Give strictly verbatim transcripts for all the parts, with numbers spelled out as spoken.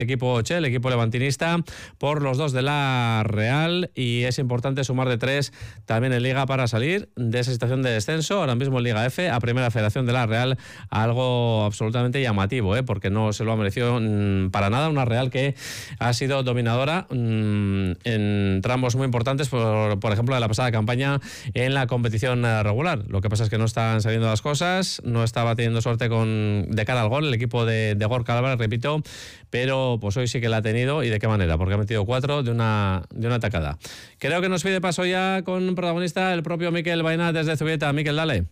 equipo Che, el equipo levantinista, por los dos de la Real, y es importante sumar de tres también en Liga para salir de esa situación de descenso. Ahora mismo en Liga F, a Primera Federación de la Real, algo absolutamente llamativo, ¿eh? porque no se lo ha merecido mmm, para nada. Una Real que ha sido dominadora mmm, en tramos muy importantes, por, por ejemplo, de la pasada campaña en la competición regular. Lo que pasa es que no están saliendo las cosas, no estaba teniendo suerte con de cara al gol el equipo de, de Gorka Álvarez, repito, pero pues hoy sí que la ha tenido, y de qué manera, porque ha metido cuatro de una, de una tacada. Creo que nos pide paso ya con protagonista el propio Mikel Baena desde Zubieta. Mikel, dale.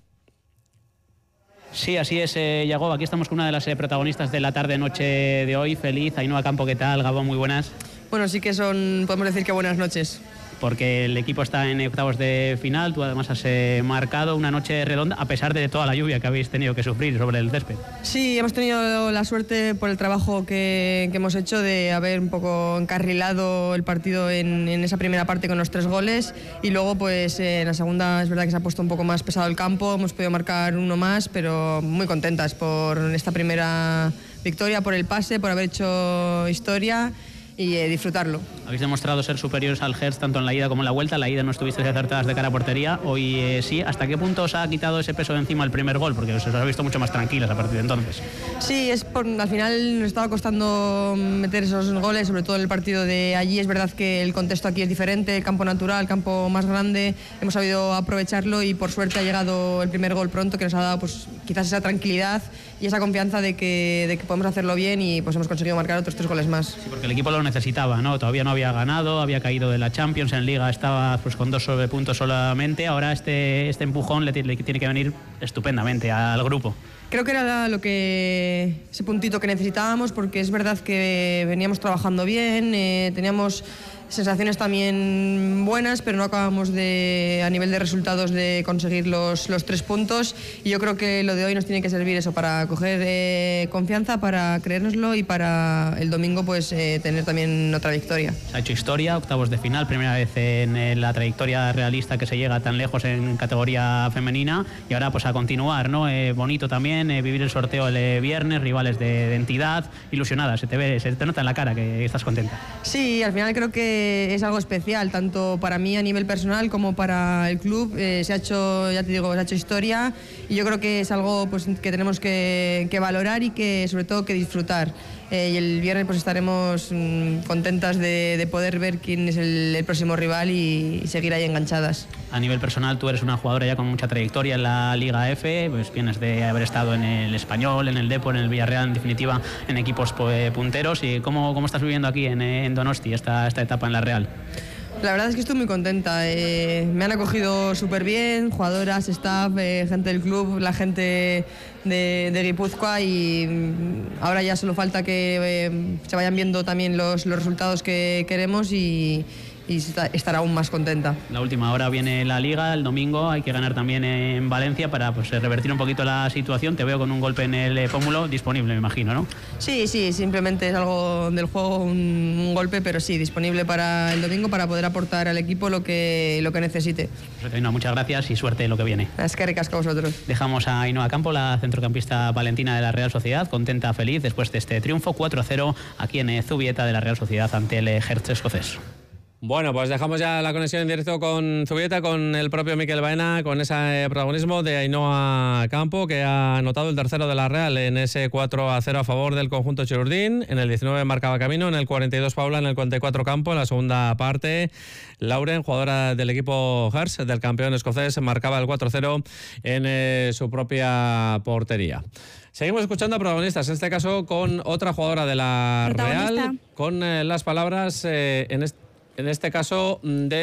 Sí, así es, eh, Yago. Aquí estamos con una de las eh, protagonistas de la tarde-noche de hoy. Feliz, Ainhoa Campo, ¿qué tal? Gabón, muy buenas. Bueno, sí que son, podemos decir que buenas noches. Porque el equipo está en octavos de final, tú además has eh, marcado una noche redonda a pesar de toda la lluvia que habéis tenido que sufrir sobre el césped. Sí, hemos tenido la suerte por el trabajo que, que hemos hecho de haber un poco encarrilado el partido en, en esa primera parte con los tres goles, y luego pues eh, en la segunda es verdad que se ha puesto un poco más pesado el campo, hemos podido marcar uno más, pero muy contentas por esta primera victoria, por el pase, por haber hecho historia y eh, disfrutarlo. Habéis demostrado ser superiores al Hertz tanto en la ida como en la vuelta. La ida no estuvisteis acertadas de cara a portería, hoy eh, sí. ¿Hasta qué punto os ha quitado ese peso de encima el primer gol? Porque os habéis visto mucho más tranquilas a partir de entonces. Sí, es por, al final nos estaba costando meter esos goles, sobre todo en el partido de allí. Es verdad que el contexto aquí es diferente, el campo natural, el campo más grande, hemos sabido aprovecharlo y por suerte ha llegado el primer gol pronto, que nos ha dado pues quizás esa tranquilidad y esa confianza de que, de que podemos hacerlo bien, y pues hemos conseguido marcar otros tres goles más. Sí, porque el equipo lo necesitaba, ¿no? Todavía no había ganado, había caído de la Champions, en Liga estaba pues con dos puntos solamente. Ahora este, este empujón le, le tiene que venir estupendamente al grupo. Creo que era lo que ese puntito que necesitábamos, porque es verdad que veníamos trabajando bien, eh, teníamos sensaciones también buenas, pero no acabamos de, a nivel de resultados, de conseguir los, los tres puntos, y yo creo que lo de hoy nos tiene que servir eso para coger eh, confianza, para creérnoslo y para el domingo pues eh, tener también otra victoria. Se ha hecho historia, octavos de final, primera vez en la trayectoria realista que se llega tan lejos en categoría femenina, y ahora pues a continuar, ¿no? Eh, bonito también eh, vivir el sorteo el eh, viernes, rivales de, de entidad, ilusionada, se te ve, se te nota en la cara que estás contenta. Sí, al final creo que es algo especial, tanto para mí a nivel personal como para el club. Eh, se ha hecho, ya te digo, se ha hecho historia, y yo creo que es algo pues, que tenemos que, que valorar y que sobre todo que disfrutar. Eh, y el viernes pues estaremos mmm, contentas de, de poder ver quién es el, el próximo rival y, y seguir ahí enganchadas. A nivel personal, tú eres una jugadora ya con mucha trayectoria en la Liga F, pues vienes de haber estado en el Español, en el Depor, en el Villarreal, en definitiva en equipos punteros. ¿Y cómo, cómo estás viviendo aquí en, en Donosti esta, esta etapa en la Real? La verdad es que estoy muy contenta, eh, me han acogido súper bien, jugadoras, staff, eh, gente del club, la gente de, de Guipúzcoa, y ahora ya solo falta que eh, se vayan viendo también los, los resultados que queremos, y, y estar aún más contenta. La última hora viene la Liga, el domingo hay que ganar también en Valencia para pues, revertir un poquito la situación. Te veo con un golpe en el pómulo disponible, me imagino, ¿no? Sí, sí, simplemente es algo del juego, un, un golpe, pero sí, disponible para el domingo para poder aportar al equipo lo que, lo que necesite. Pues, no, muchas gracias y suerte en lo que viene. Es que ricasco a vosotros. Dejamos a Ainhoa Campo, la centrocampista valentina de la Real Sociedad, contenta, feliz después de este triunfo cuatro a cero aquí en Zubieta de la Real Sociedad ante el Hertz escocés. Bueno, pues dejamos ya la conexión en directo con Zubieta, con el propio Mikel Baena, con ese protagonismo de Ainhoa Campo, que ha anotado el tercero de la Real en ese cuatro a cero a favor del conjunto Chirurdín. En el diecinueve marcaba camino, en el cuarenta y dos Paula, en el cuarenta y cuatro Campo. En la segunda parte, Lauren, jugadora del equipo Hertz, del campeón escocés, marcaba el cuatro cero en eh, su propia portería. Seguimos escuchando a protagonistas, en este caso con otra jugadora de la Real, con eh, las palabras eh, en este En este caso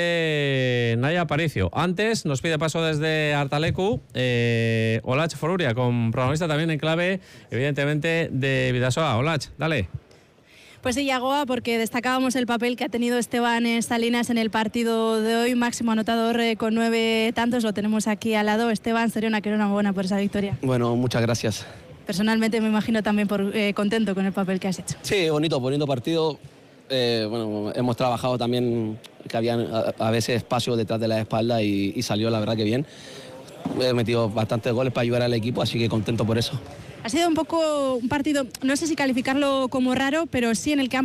de Naya Aparicio. Antes nos pide paso desde Artalecu eh, Olach Foruria, con protagonista también en clave, evidentemente, de Bidasoa. Olach, dale. Pues sí, Yagoa, porque destacábamos el papel que ha tenido Esteban Salinas en el partido de hoy, máximo anotador eh, con nueve tantos, lo tenemos aquí al lado. Esteban, sería una enhorabuena por esa victoria. Bueno, muchas gracias. Personalmente me imagino también por, eh, contento con el papel que has hecho. Sí, bonito, bonito partido. Eh, bueno, hemos trabajado también, que había a, a veces espacio detrás de la espalda y, y salió la verdad que bien. he metido bastantes goles para ayudar al equipo, así que contento por eso. Ha sido un poco un partido, no sé si calificarlo como raro, pero sí en el que han